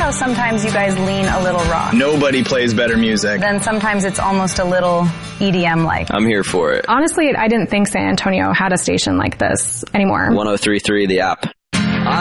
how sometimes you guys lean a little rock? Nobody plays better music. Then sometimes it's almost a little EDM-like. I'm here for it. Honestly, I didn't think San Antonio had a station like this anymore. 103.3 The App.